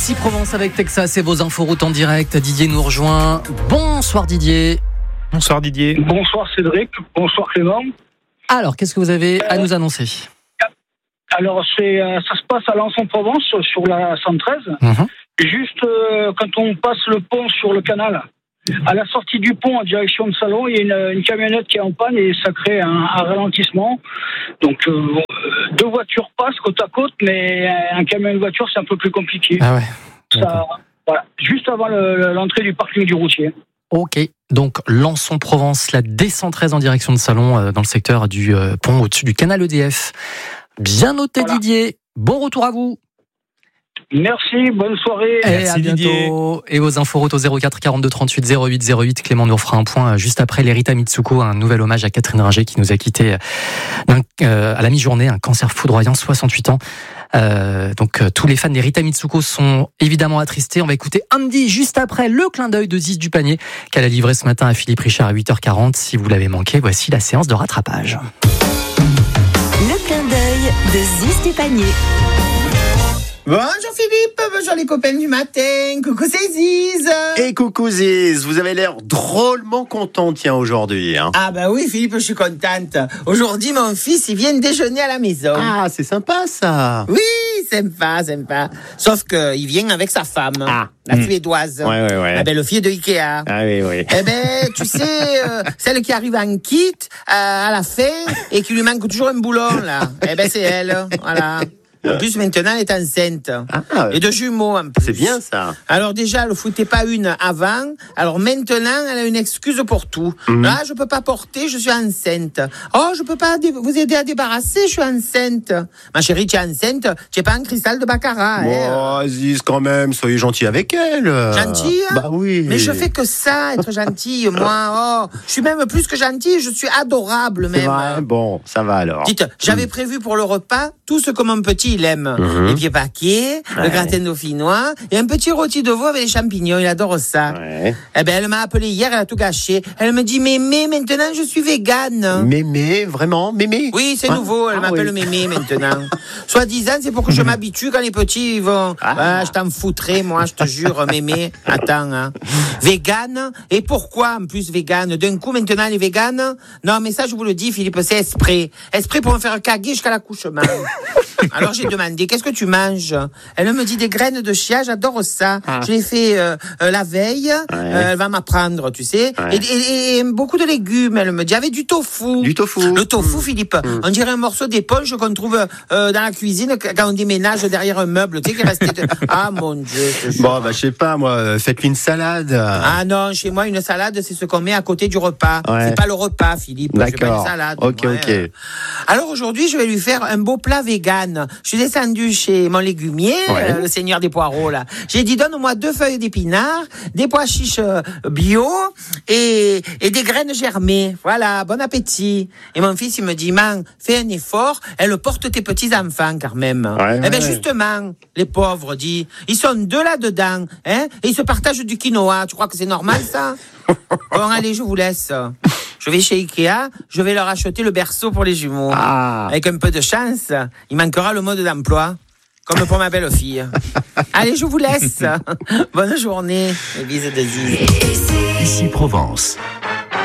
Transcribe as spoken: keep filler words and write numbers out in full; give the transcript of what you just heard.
Ici Provence avec Texas et vos infos routes en direct. Didier nous rejoint. Bonsoir Didier. Bonsoir Didier. Bonsoir Cédric. Bonsoir Clément. Alors, qu'est-ce que vous avez à nous annoncer ? Alors, c'est, euh, ça se passe à Lens-en-Provence, sur la cent treize. Mmh. Juste euh, quand on passe le pont sur le canal, à la sortie du pont en direction de Salon, il y a une, une camionnette qui est en panne et ça crée un, un ralentissement. Donc, euh, deux voitures passent côte à côte, mais un camion et une voiture, c'est un peu plus compliqué. Ah ouais. Ça, voilà, juste avant le, l'entrée du parking du routier. Ok, donc Lens-en-Provence, la D cent treize en direction de Salon, euh, dans le secteur du euh, pont au-dessus du canal E D F. Bien noté voilà. Didier, bon retour à vous. Merci, bonne soirée. Et Merci à bientôt. Didier. Et vos infos routes au zéro quatre quarante-deux trente-huit zéro huit zéro huit. Clément nous refera un point juste après l'Erita Mitsuko, un nouvel hommage à Catherine Ringer qui nous a quittés euh, à la mi-journée, un cancer foudroyant, soixante-huit ans. Euh, donc euh, tous les fans d'Erita Mitsuko sont évidemment attristés. On va écouter Andy juste après le clin d'œil de Ziz du panier qu'elle a livré ce matin à Philippe Richard à huit heures quarante. Si vous l'avez manqué, voici la séance de rattrapage. Le clin d'œil de Ziz du panier. Bonjour Philippe, bonjour les copains du matin, coucou c'est Ziz. Et coucou Ziz, vous avez l'air drôlement content tiens aujourd'hui. Hein. Ah bah oui Philippe, je suis contente. Aujourd'hui mon fils il vient déjeuner à la maison. Ah c'est sympa ça. Oui, sympa, sympa. Sauf qu'il vient avec sa femme, ah. la mmh. suédoise, ouais, ouais, ouais. la belle fille de Ikea. Ah oui, oui. Eh ben tu sais, euh, celle qui arrive en kit euh, à la fin et qui lui manque toujours un boulon là. Eh ben c'est elle, voilà. En plus, maintenant, elle est enceinte. Ah, et de jumeaux, en plus. C'est bien, ça. Alors, déjà, elle ne foutait pas une avant. Alors, maintenant, elle a une excuse pour tout. Mmh. Là, je ne peux pas porter, je suis enceinte. Oh, je ne peux pas dé- vous aider à débarrasser, je suis enceinte. Ma chérie, tu es enceinte, tu n'es pas un cristal de baccarat. Oh, hein. Ziz, quand même, soyez gentil avec elle. Gentille? Bah oui. Mais je fais que ça, être gentille, moi. Oh, je suis même plus que gentille, je suis adorable, même. C'est vrai, bon, ça va alors. Dites, j'avais mmh. prévu pour le repas tout ce que mon petit il aime. Mmh. Les pieds paquets, ouais. le gratin dauphinois et un petit rôti de veau avec les champignons. Il adore ça. Ouais. Eh ben, elle m'a appelé hier, elle a tout gâché. Elle me dit, Mémé, maintenant je suis végane. Mémé, vraiment, Mémé? Oui, c'est ah. nouveau, elle ah, m'appelle oui. Mémé maintenant. Soit disant, c'est pour que je m'habitue quand les petits ils vont. Ah. Ah, je t'en foutrais, moi, je te jure, Mémé. Attends, hein. Végane. Et pourquoi, en plus, végane? D'un coup, maintenant, elle est végane? Non, mais ça, je vous le dis, Philippe, c'est esprit. Esprit pour me faire caguer jusqu'à l'accouchement. Alors j'ai demandé, qu'est-ce que tu manges? Elle me dit des graines de chia, j'adore ça. Ah. Je l'ai fait euh, euh, la veille, ouais. euh, elle va m'apprendre, tu sais. Ouais. Et, et, et beaucoup de légumes, elle me dit, avec du tofu. Du tofu. Le tofu, mmh. Philippe, mmh. on dirait un morceau d'éponge qu'on trouve euh, dans la cuisine quand on déménage derrière un meuble, tu sais, qui est resté... Ah mon Dieu. Bon, bah je sais pas, moi, faites-lui une salade. Ah non, chez moi, une salade, c'est ce qu'on met à côté du repas. Ouais. C'est pas le repas, Philippe. D'accord. Je fais pas une salade. Ok, ouais. ok. Alors aujourd'hui, je vais lui faire un beau plat vegan. Je suis descendue chez mon légumier, ouais. euh, le seigneur des poireaux, là. J'ai dit, donne-moi deux feuilles d'épinards, des pois chiches euh, bio et, et des graines germées. Voilà, bon appétit. Et mon fils, il me dit, man, fais un effort, elle porte tes petits-enfants, quand même. Ouais, eh bien, ouais. justement, les pauvres, dit, ils sont deux là-dedans, hein, et ils se partagent du quinoa. Tu crois que c'est normal, ça? Bon, allez, je vous laisse. Je vais chez Ikea, je vais leur acheter le berceau pour les jumeaux. Ah. Avec un peu de chance, il manquera le mode d'emploi, comme pour ma belle-fille. Allez, je vous laisse. Bonne journée. Et bisous de Ziz. Ici Provence.